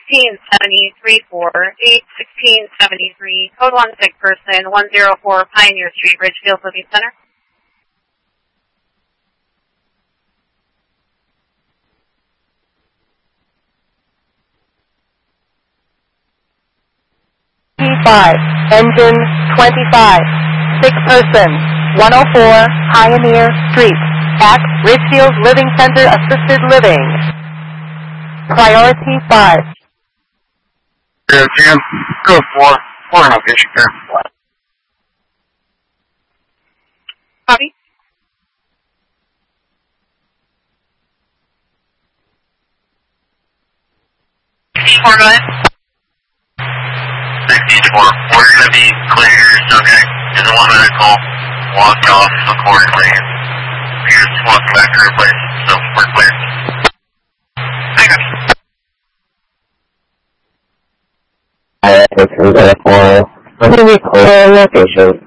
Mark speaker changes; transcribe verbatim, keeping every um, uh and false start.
Speaker 1: sixteen seventy-three four, eight sixteen seventy-three, code one sick person, one oh four Pioneer Street, Ridgefield Living Center.
Speaker 2: five, engine twenty-five, sick person, one oh four Pioneer Street, at Ridgefield Living Center Assisted Living. Priority five.
Speaker 3: Yeah, Jim, go for four and I'll get you there.
Speaker 1: Copy.
Speaker 4: Four, go ahead. sixty-four, we're going to be clear, okay, is one medical, walked off accordingly, you're just walking back to her place, so we're clear. I got you.
Speaker 5: Alright, this is a four, I'm going to be clear location.